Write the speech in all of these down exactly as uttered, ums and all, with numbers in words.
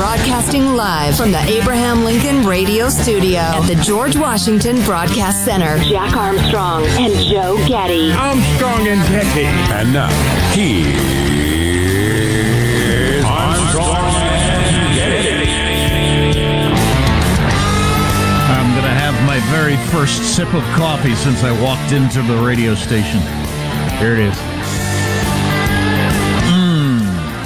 Broadcasting live from the Abraham Lincoln Radio Studio at the George Washington Broadcast Center. Jack Armstrong and Joe Getty. Armstrong and Getty. And now, here's Armstrong and Getty. I'm going to have my very first sip of coffee since I walked into the radio station. Here it is. Mmm.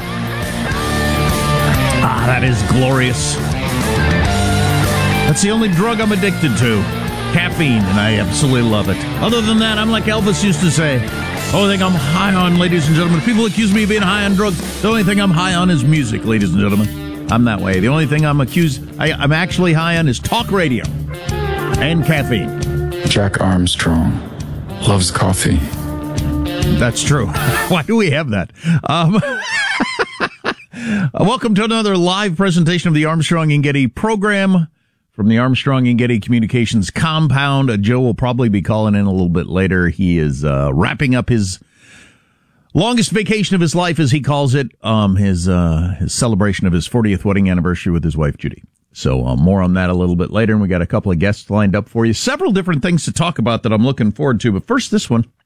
Ah, that is glorious. That's the only drug I'm addicted to. Caffeine, and I absolutely love it. Other than that, I'm like Elvis used to say. The only thing I'm high on, ladies and gentlemen, people accuse me of being high on drugs. The only thing I'm high on is music, ladies and gentlemen. I'm that way. The only thing I'm accused, I, I'm actually high on is talk radio and caffeine. Jack Armstrong loves coffee. That's true. Why do we have that? Um, welcome to another live presentation of the Armstrong and Getty program from the Armstrong and Getty Communications compound. Uh, Joe will probably be calling in a little bit later. He is uh, wrapping up his longest vacation of his life, as he calls it, um, his, uh, his celebration of his fortieth wedding anniversary with his wife, Judy. So uh, more on that a little bit later, and we got a couple of guests lined up for you. Several different things to talk about that I'm looking forward to. But first, this one.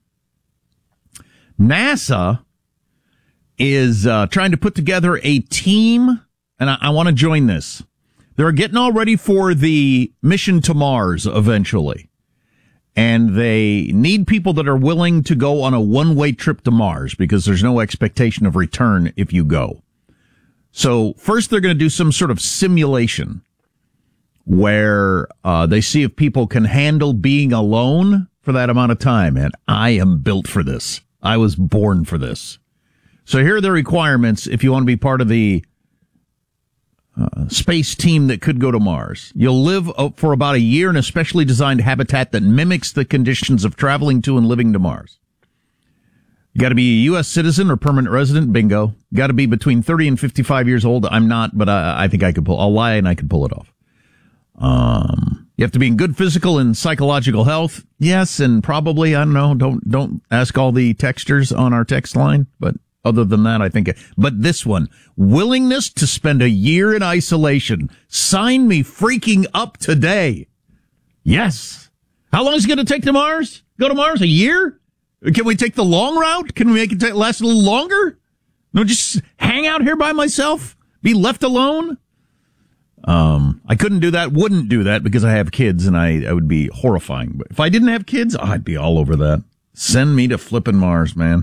NASA is uh, trying to put together a team, and I, I want to join this. They're getting all ready for the mission to Mars eventually. And they need people that are willing to go on a one-way trip to Mars because there's no expectation of return if you go. So first they're going to do some sort of simulation where uh, they see if people can handle being alone for that amount of time. And I am built for this. I was born for this. So here are the requirements if you want to be part of the uh, space team that could go to Mars. You'll live for about a year in a specially designed habitat that mimics the conditions of traveling to and living to Mars. You got to be a U S citizen or permanent resident. Bingo. Got to be between thirty and fifty-five years old. I'm not, but I, I think I could pull. I'll lie and I could pull it off. Um, you have to be in good physical and psychological health. Yes, and probably, I don't know, don't, don't ask all the texters on our text line, but other than that, I think, but this one, willingness to spend a year in isolation. Sign me freaking up today. Yes. How long is it going to take to Mars? Go to Mars? A year? Can we take the long route? Can we make it last a little longer? No, just hang out here by myself? Be left alone? Um, I couldn't do that, wouldn't do that because I have kids and I, I would be horrifying. But if I didn't have kids, oh, I'd be all over that. Send me to flipping Mars, man.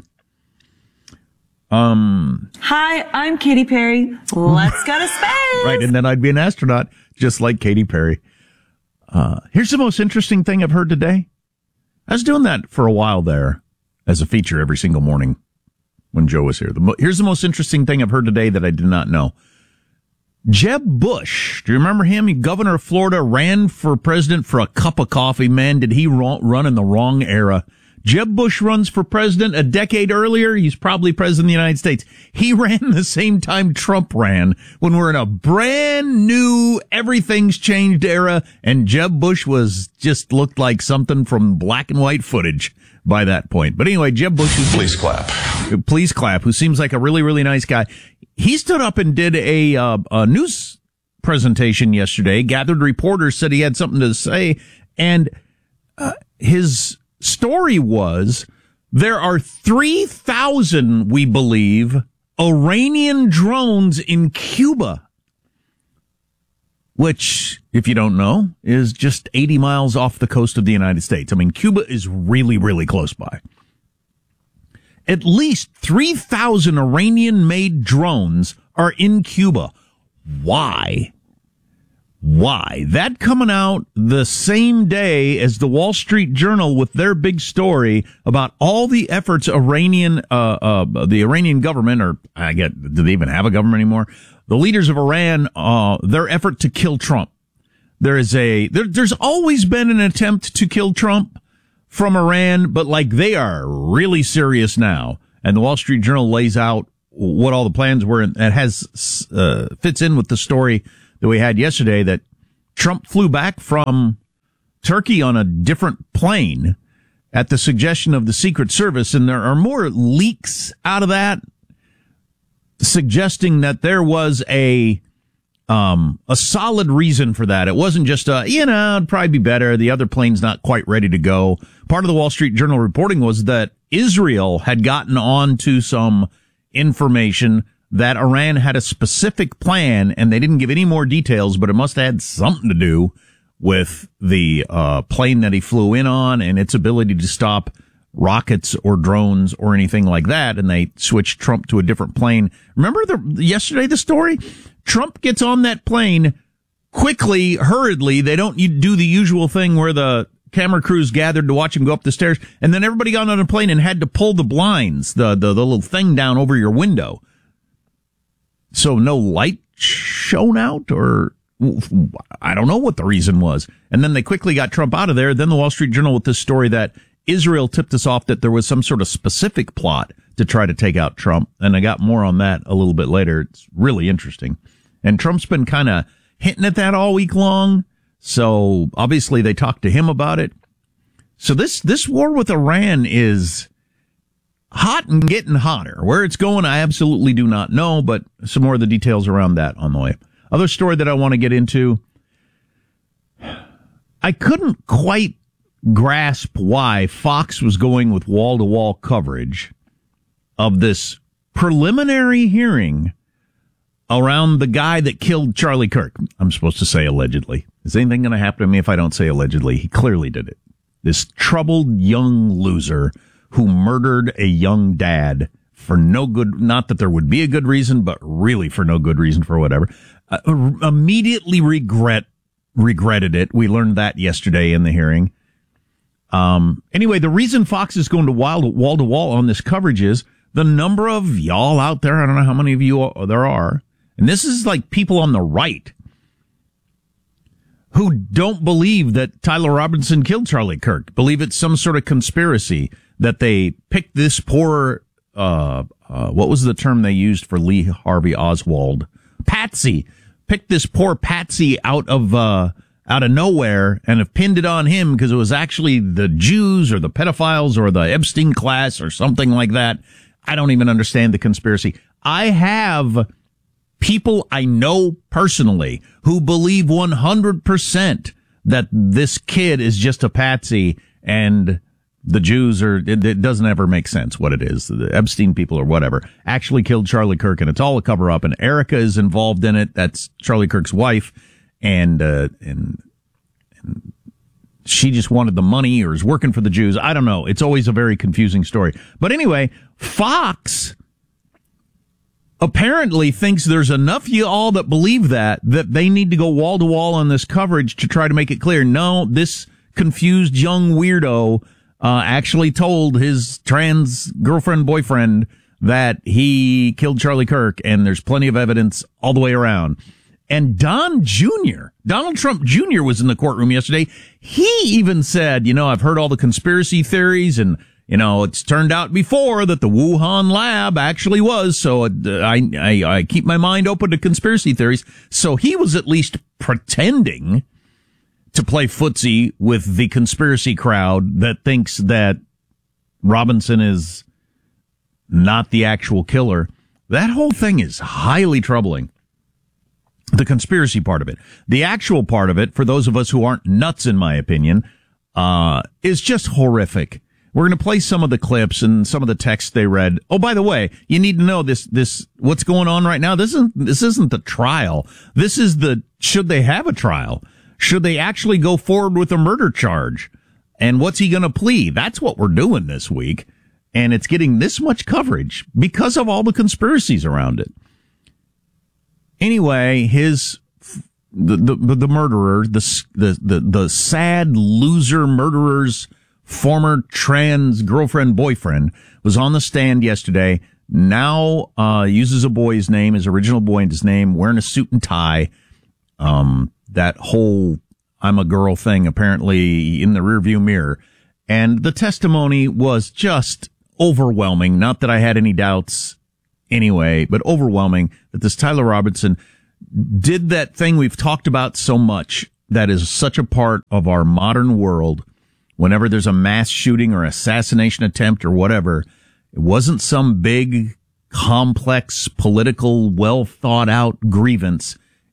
Um. Hi, I'm Katy Perry. Let's go to space. Right, and then I'd be an astronaut just like Katy Perry. Uh, here's the most interesting thing I've heard today. I was doing that for a while there as a feature every single morning when Joe was here. The mo- here's the most interesting thing I've heard today that I did not know. Jeb Bush, do you remember him? He, governor of Florida, ran for president for a cup of coffee. Man, did he run in the wrong era. Jeb Bush runs for president a decade earlier. He's probably president of the United States. He ran the same time Trump ran when we're in a brand new, everything's changed era. And Jeb Bush was just looked like something from black and white footage by that point. But anyway, Jeb Bush. Who, please clap. Please clap. Who seems like a really, really nice guy. He stood up and did a, uh, a news presentation yesterday, gathered reporters, said he had something to say. And, uh, his story was there are three thousand, we believe, Iranian drones in Cuba, which, if you don't know, is just eighty miles off the coast of the United States. I mean, Cuba is really, really close by. At least three thousand Iranian-made drones are in Cuba. Why? Why? That coming out the same day as the Wall Street Journal with their big story about all the efforts Iranian, uh, uh, the Iranian government, or I get, do they even have a government anymore? The leaders of Iran, uh, their effort to kill Trump. There is a, there, there's always been an attempt to kill Trump from Iran, but like they are really serious now. And the Wall Street Journal lays out what all the plans were, and it has, uh, fits in with the story that we had yesterday that Trump flew back from Turkey on a different plane at the suggestion of the Secret Service. And there are more leaks out of that suggesting that there was a, um, a solid reason for that. It wasn't just a, you know, it'd probably be better. The other plane's not quite ready to go. Part of the Wall Street Journal reporting was that Israel had gotten on to some information that Iran had a specific plan, and they didn't give any more details, but it must have had something to do with the uh plane that he flew in on and its ability to stop rockets or drones or anything like that. And they switched Trump to a different plane. Remember the yesterday the story? Trump gets on that plane quickly, hurriedly. They don't do the usual thing where the camera crews gathered to watch him go up the stairs, and then everybody got on a plane and had to pull the blinds, the the, the little thing down over your window, so no light shone out, or I don't know what the reason was. And then they quickly got Trump out of there. Then the Wall Street Journal with this story that Israel tipped us off that there was some sort of specific plot to try to take out Trump. And I got more on that a little bit later. It's really interesting. And Trump's been kind of hinting at that all week long. So obviously they talked to him about it. So this, this war with Iran is hot and getting hotter. Where it's going, I absolutely do not know, but some more of the details around that on the way. Other story that I want to get into. I couldn't quite grasp why Fox was going with wall-to-wall coverage of this preliminary hearing around the guy that killed Charlie Kirk. I'm supposed to say allegedly. Is anything going to happen to me if I don't say allegedly? He clearly did it. This troubled young loser who murdered a young dad for no good, not that there would be a good reason, but really for no good reason, for whatever. Uh, immediately regret, regretted it. We learned that yesterday in the hearing. Um, anyway, the reason Fox is going to wild, wall to wall on this coverage is the number of y'all out there. I don't know how many of you there are. And this is like people on the right who don't believe that Tyler Robinson killed Charlie Kirk, believe it's some sort of conspiracy, that they picked this poor, uh, uh, what was the term they used for Lee Harvey Oswald? Patsy. Picked this poor Patsy out of, uh, out of nowhere and have pinned it on him because it was actually the Jews or the pedophiles or the Epstein class or something like that. I don't even understand the conspiracy. I have people I know personally who believe one hundred percent that this kid is just a patsy and the Jews are, it, it doesn't ever make sense what it is. The Epstein people or whatever actually killed Charlie Kirk, and it's all a cover up, and Erica is involved in it. That's Charlie Kirk's wife. And, uh, and, and she just wanted the money or is working for the Jews. I don't know. It's always a very confusing story. But anyway, Fox apparently thinks there's enough of you all that believe that, that they need to go wall to wall on this coverage to try to make it clear. No, this confused young weirdo, uh, actually told his trans girlfriend, boyfriend that he killed Charlie Kirk, and there's plenty of evidence all the way around. And Don Junior, Donald Trump Junior was in the courtroom yesterday. He even said, you know, I've heard all the conspiracy theories, and, you know, it's turned out before that the Wuhan lab actually was. So uh, I, I, I keep my mind open to conspiracy theories. So he was at least pretending to play footsie with the conspiracy crowd that thinks that Robinson is not the actual killer. That whole thing is highly troubling. The conspiracy part of it. The actual part of it, for those of us who aren't nuts, in my opinion, uh, is just horrific. We're going to play some of the clips and some of the text they read. Oh, by the way, you need to know this, this, what's going on right now. This isn't, this isn't the trial. This is the, should they have a trial? Should they actually go forward with a murder charge? And what's he going to plead? That's what we're doing this week. And it's getting this much coverage because of all the conspiracies around it. Anyway, his, the, the, the murderer, the, the, the, the sad loser murderer's former trans girlfriend, boyfriend, was on the stand yesterday. Now, uh, uses a boy's name, his original boy and his name, wearing a suit and tie. Um, that whole I'm a girl thing apparently in the rearview mirror. And the testimony was just overwhelming. Not that I had any doubts anyway, but overwhelming that this Tyler Robinson did that thing we've talked about so much that is such a part of our modern world. Whenever there's a mass shooting or assassination attempt or whatever, it wasn't some big, complex, political, well thought out grievance.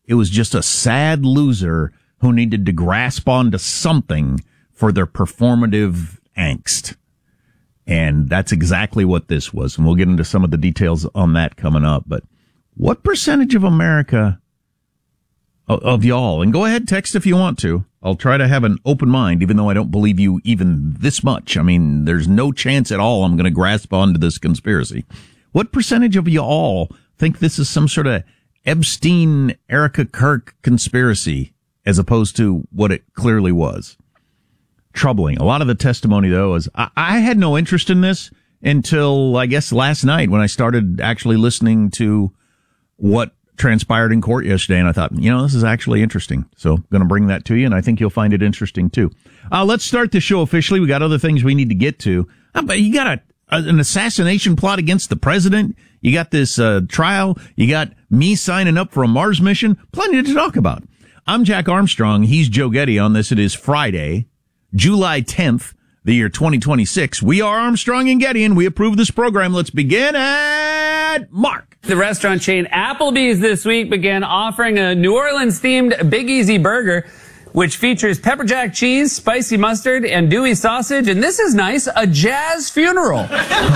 It was just a sad loser who needed to grasp onto something for their performative angst. And that's exactly what this was. And we'll get into some of the details on that coming up. But what percentage of America, of, of y'all, and go ahead, text if you want to. I'll try to have an open mind, even though I don't believe you even this much. I mean, there's no chance at all I'm going to grasp onto this conspiracy. What percentage of you all think this is some sort of Epstein, Erica Kirk conspiracy as opposed to what it clearly was? Troubling. A lot of the testimony, though, is I, I had no interest in this until, I guess, last night when I started actually listening to what transpired in court yesterday, and I thought, you know, this is actually interesting. So I'm going to bring that to you, and I think you'll find it interesting, too. Uh, let's start the show officially. We got other things we need to get to. Uh, but you got a, a, an assassination plot against the president. You got this uh, trial. You got me signing up for a Mars mission. Plenty to talk about. I'm Jack Armstrong. He's Joe Getty on this. It is Friday, July tenth, the year twenty twenty-six. We are Armstrong and Getty, and we approve this program. Let's begin at Mark. The restaurant chain Applebee's this week began offering a New Orleans-themed Big Easy burger, which features pepper jack cheese, spicy mustard, and Dewey sausage. And this is nice, a jazz funeral.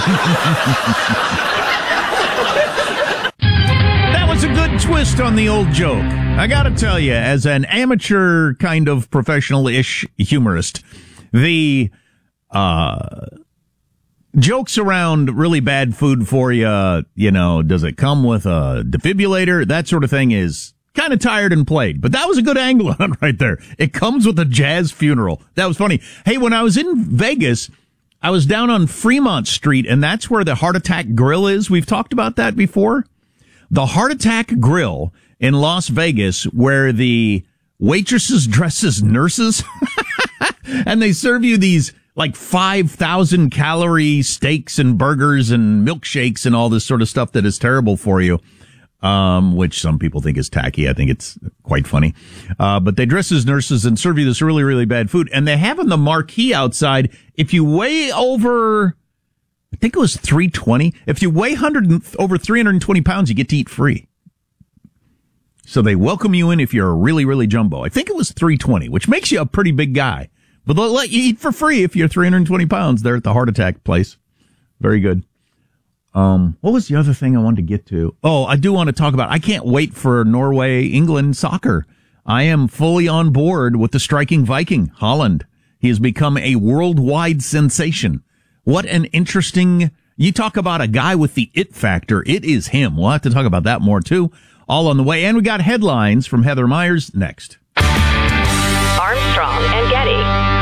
That was a good twist on the old joke. I gotta tell you, as an amateur kind of professional-ish humorist, the uh jokes around really bad food for you, you know, does it come with a defibrillator? That sort of thing is kind of tired and played. But that was a good angle on it right there. It comes with a jazz funeral. That was funny. Hey, when I was in Vegas, I was down on Fremont Street, and that's where the Heart Attack Grill is. We've talked about that before. The Heart Attack Grill in Las Vegas, where the waitresses dress as nurses, and they serve you these like five thousand calorie steaks and burgers and milkshakes and all this sort of stuff that is terrible for you, um, which some people think is tacky. I think it's quite funny. Uh, but they dress as nurses and serve you this really, really bad food. And they have on the marquee outside, if you weigh over, I think it was three twenty, if you weigh one hundred, over three hundred twenty pounds, you get to eat free. So they welcome you in if you're a really, really jumbo. I think it was three twenty, which makes you a pretty big guy. But they'll let you eat for free if you're three hundred twenty pounds there at the Heart Attack place. Very good. Um, what was the other thing I wanted to get to? Oh, I do want to talk about, I can't wait for Norway, England soccer. I am fully on board with the striking Viking, Haaland. He has become a worldwide sensation. What an interesting, you talk about a guy with the it factor. It is him. We'll have to talk about that more too. All on the way. And we got headlines from Heather Myers next. Armstrong and Getty.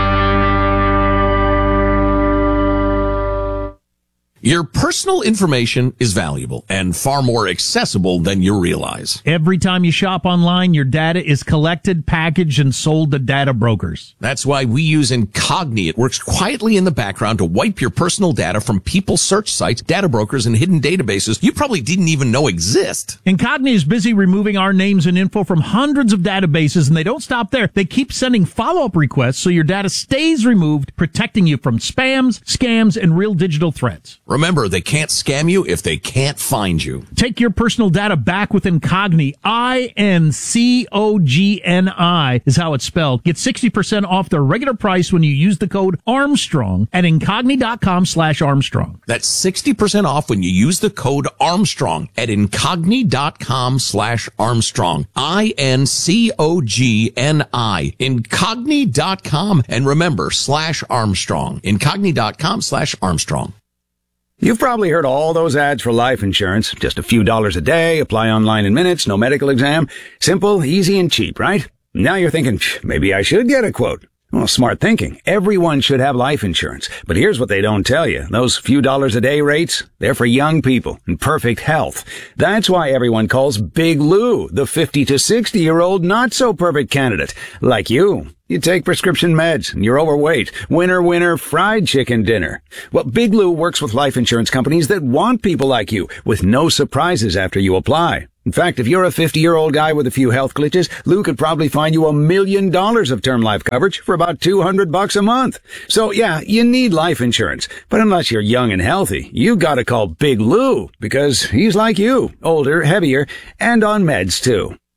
Your personal information is valuable and far more accessible than you realize. Every time you shop online, your data is collected, packaged, and sold to data brokers. That's why we use Incogni. It works quietly in the background to wipe your personal data from people's search sites, data brokers, and hidden databases you probably didn't even know exist. Incogni is busy removing our names and info from hundreds of databases, and they don't stop there. They keep sending follow-up requests so your data stays removed, protecting you from spams, scams, and real digital threats. Remember, they can't scam you if they can't find you. Take your personal data back with Incogni. I N C O G N I is how it's spelled. Get sixty percent off their regular price when you use the code Armstrong at incogni.com slash Armstrong. That's sixty percent off when you use the code Armstrong at incogni.com slash Armstrong. I N C O G N I. Incogni dot com. And remember, slash Armstrong. Incogni.com slash Armstrong. You've probably heard all those ads for life insurance. Just a few dollars a day, apply online in minutes, no medical exam. Simple, easy, and cheap, right? Now you're thinking, maybe I should get a quote. Well, smart thinking. Everyone should have life insurance. But here's what they don't tell you. Those few dollars a day rates, they're for young people in perfect health. That's why everyone calls Big Lou the fifty to sixty year old not so perfect candidate. Like you. You take prescription meds and you're overweight. Winner, winner, fried chicken dinner. Well, Big Lou works with life insurance companies that want people like you with no surprises after you apply. In fact, if you're a fifty-year-old guy with a few health glitches, Lou could probably find you a million dollars of term life coverage for about two hundred bucks a month. So yeah, you need life insurance. But unless you're young and healthy, you gotta call Big Lou because he's like you, older, heavier, and on meds too.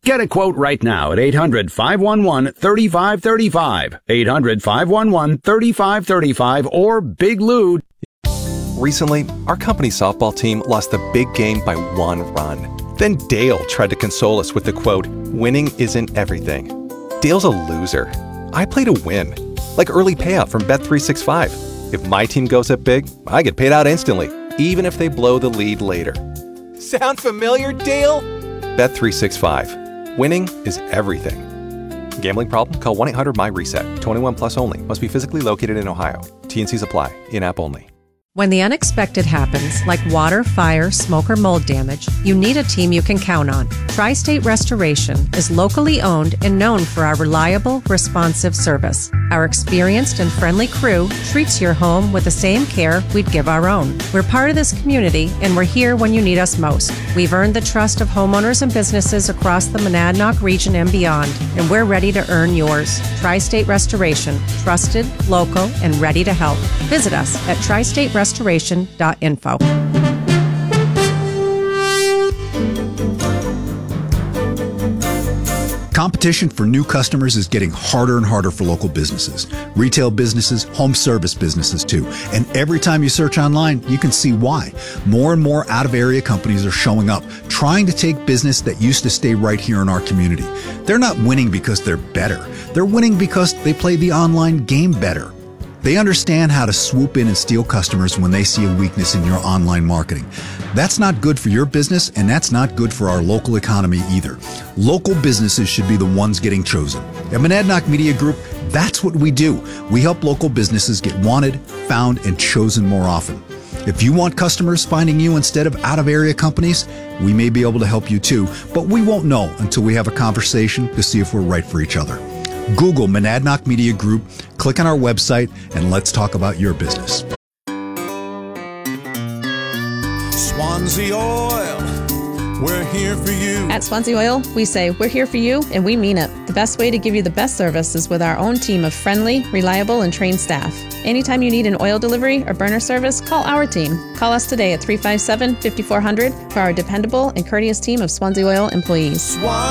Get a quote right now at eight hundred, five one one, three five three five, eight hundred, five one one, three five three five, or Big Lou. Recently, our company softball team lost the big game by one run. Then Dale tried to console us with the quote, "Winning isn't everything." Dale's a loser. I play to win. Like early payout from Bet three sixty-five. If my team goes up big, I get paid out instantly, even if they blow the lead later. Sound familiar, Dale? Bet three sixty-five. Winning is everything. Gambling problem? Call one eight hundred M Y reset. twenty-one plus only. Must be physically located in Ohio. T and Cs apply. In-app only. When the unexpected happens, like water, fire, smoke, or mold damage, you need a team you can count on. Tri-State Restoration is locally owned and known for our reliable, responsive service. Our experienced and friendly crew treats your home with the same care we'd give our own. We're part of this community, and we're here when you need us most. We've earned the trust of homeowners and businesses across the Monadnock region and beyond, and we're ready to earn yours. Tri-State Restoration, trusted, local, and ready to help. Visit us at tri state restoration dot info. Competition for new customers is getting harder and harder for local businesses, retail businesses, home service businesses too. And every time you search online, you can see why. More and more out-of-area companies are showing up, trying to take business that used to stay right here in our community. They're not winning because they're better. They're winning because they play the online game better. They understand how to swoop in and steal customers when they see a weakness in your online marketing. That's not good for your business, and that's not good for our local economy either. Local businesses should be the ones getting chosen. At Monadnock Media Group, that's what we do. We help local businesses get wanted, found, and chosen more often. If you want customers finding you instead of out-of-area companies, we may be able to help you too, but we won't know until we have a conversation to see if we're right for each other. Google Monadnock Media Group, click on our website, and let's talk about your business. Swansea Oil, we're here for you. At Swansea Oil, we say we're here for you, and we mean it. The best way to give you the best service is with our own team of friendly, reliable, and trained staff. Anytime you need an oil delivery or burner service, call our team. Call us today at three five seven, five four zero zero for our dependable and courteous team of Swansea Oil employees. Swansea